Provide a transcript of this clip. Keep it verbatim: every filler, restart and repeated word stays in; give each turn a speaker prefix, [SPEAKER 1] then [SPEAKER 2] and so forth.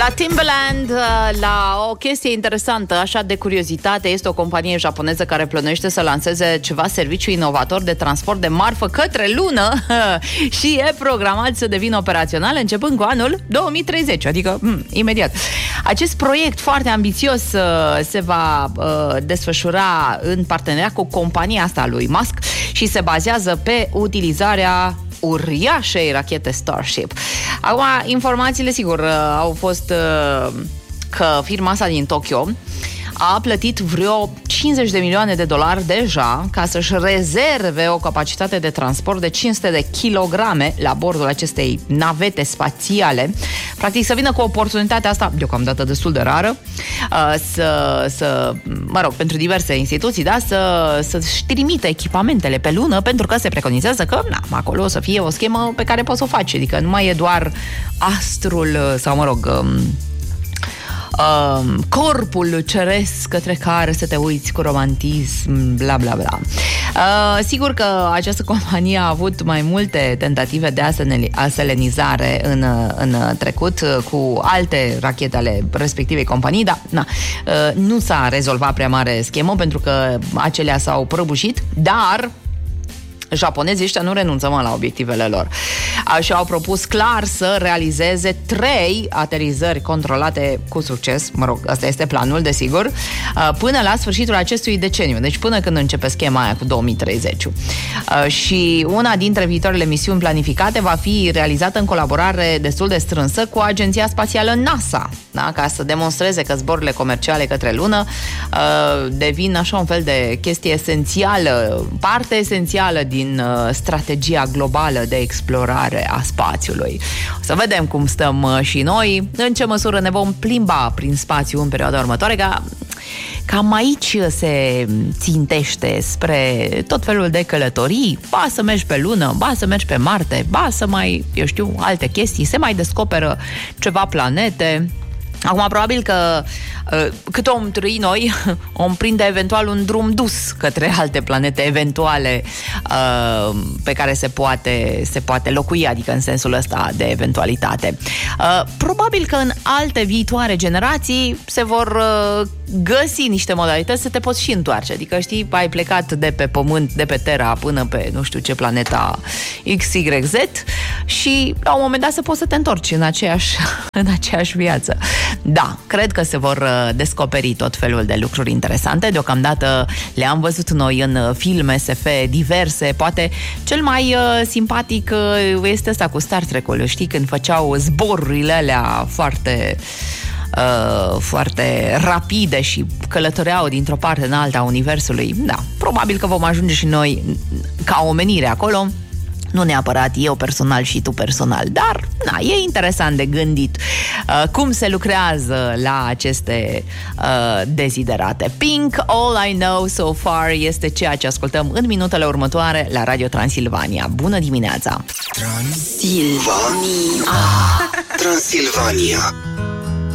[SPEAKER 1] De la Timberland la o chestie interesantă, așa de curiozitate, este o companie japoneză care plănuiește să lanseze ceva serviciu inovator de transport de marfă către lună și e programat să devină operațional începând cu anul două mii treizeci, adică mm, imediat. Acest proiect foarte ambițios se va uh, desfășura în parteneriat cu compania asta lui Musk și se bazează pe utilizarea uriașei rachete Starship. Acum, informațiile, sigur, au fost că firma asta din Tokyo a plătit vreo cincizeci de milioane de dolari deja ca să-și rezerve o capacitate de transport de cinci sute de kilograme la bordul acestei navete spațiale. Practic să vină cu oportunitatea asta, deocamdată destul de rară, să, să mă rog, pentru diverse instituții, da, să, să-și trimită echipamentele pe lună, pentru că se preconizează că, na, acolo o să fie o schemă pe care poți să o faci, adică nu mai e doar astrul, sau mă rog, Uh, corpul ceresc către care să te uiți cu romantism, bla bla bla. Uh, sigur că această companie a avut mai multe tentative de aselenizare în, în trecut cu alte rachete ale respectivei companii, dar na, uh, nu s-a rezolvat prea mare schemă pentru că acelea s-au prăbușit, dar japonezii ăștia nu renunță, mă, la obiectivele lor. Și au propus clar să realizeze trei aterizări controlate cu succes, mă rog, ăsta este planul, desigur, până la sfârșitul acestui deceniu, deci până când începe schema aia cu două mii treizeci. Și una dintre viitoarele misiuni planificate va fi realizată în colaborare destul de strânsă cu Agenția Spațială NASA, da? Ca să demonstreze că zborurile comerciale către lună devin așa un fel de chestie esențială, parte esențială din din strategia globală de explorare a spațiului. O să vedem cum stăm și noi, în ce măsură ne vom plimba prin spațiu în perioada următoare, ca cam aici se țintește spre tot felul de călătorii, ba să mergi pe lună, ba să mergi pe Marte, ba să mai, eu știu, alte chestii, se mai descoperă ceva planete. Acum, probabil că uh, cât om trăi noi, om prinde eventual un drum dus către alte planete eventuale uh, pe care se poate, se poate locui, adică în sensul ăsta de eventualitate. Uh, probabil că în alte viitoare generații se vor uh, găsi niște modalități să te poți și întoarce. Adică, știi, ai plecat de pe Pământ, de pe Terra până pe nu știu ce planeta X Y Z și la un moment dat să poți să te întorci în aceeași, în aceeași viață. Da, cred că se vor descoperi tot felul de lucruri interesante. Deocamdată le-am văzut noi în filme S F diverse. Poate cel mai uh, simpatic uh, este ăsta cu Star Trek-ul. Știi, când făceau zborurile alea foarte... Uh, foarte rapide și călătoreau dintr-o parte în alta a universului. Da, probabil că vom ajunge și noi ca omenire acolo. Nu neapărat eu personal și tu personal, dar na, e interesant de gândit uh, cum se lucrează la aceste uh, deziderate. Pink, All I Know So Far este ceea ce ascultăm în minutele următoare la Radio Transilvania. Bună dimineața!
[SPEAKER 2] Transilvania. Ah. Transilvania.